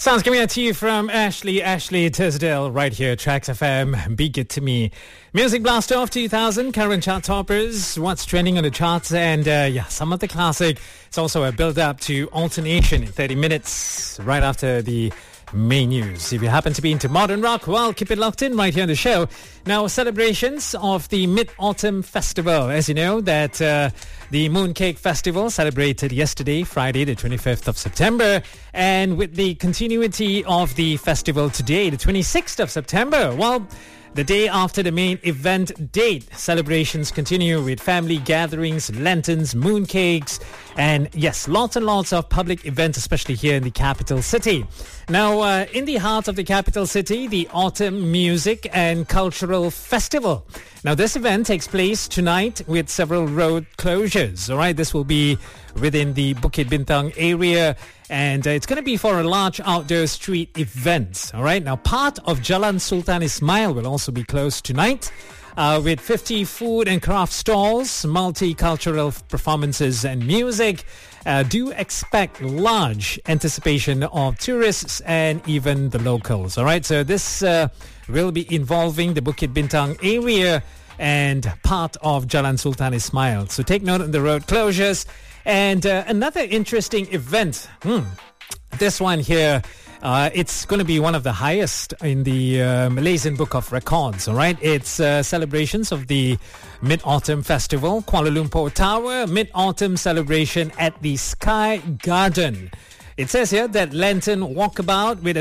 Sounds coming out to you from Ashley Tisdale right here, Tracks FM, Be Good To Me. Music Blaster of 2000, current chart toppers, what's trending on the charts, and some of the classic. It's also a build-up to alternation in 30 minutes right after the main news. If you happen to be into modern rock, well, keep it locked in right here on the show. Now, celebrations of the Mid-Autumn Festival. As you know, that the Mooncake Festival celebrated yesterday, Friday, the 25th of September. And with the continuity of the festival today, the 26th of September, well, the day after the main event date, celebrations continue with family gatherings, lanterns, mooncakes, and yes, lots and lots of public events, especially here in the capital city. Now, in the heart of the capital city, the Autumn Music and Cultural Festival. Now, this event takes place tonight with several road closures. All right, this will be within the Bukit Bintang area, and it's going to be for a large outdoor street event. All right, now part of Jalan Sultan Ismail will also be closed tonight, with 50 food and craft stalls, multicultural performances and music. Do expect large anticipation of tourists and even the locals. All right, so this will be involving the Bukit Bintang area and part of Jalan Sultan Ismail. So take note of the road closures. And another interesting event, this one here, it's going to be one of the highest in the Malaysian Book of Records, all right? It's celebrations of the Mid-Autumn Festival, Kuala Lumpur Tower, Mid-Autumn celebration at the Sky Garden. It says here that lantern walkabout with a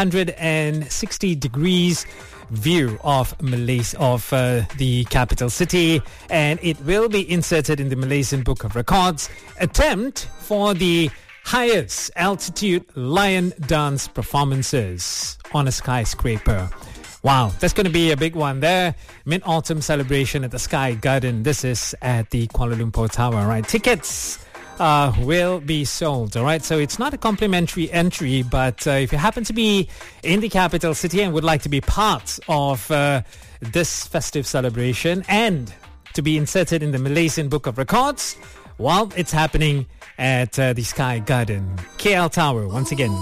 360 degrees view of Malaysia, of the capital city, and it will be inserted in the Malaysian Book of Records. Attempt for the highest altitude lion dance performances on a skyscraper. Wow, that's going to be a big one there. Mid-Autumn celebration at the Sky Garden. This is at the Kuala Lumpur Tower, right? Tickets will be sold, all right? So it's not a complimentary entry, but if you happen to be in the capital city and would like to be part of this festive celebration and to be inserted in the Malaysian Book of Records, well, it's happening at the Sky Garden. KL Tower, once again.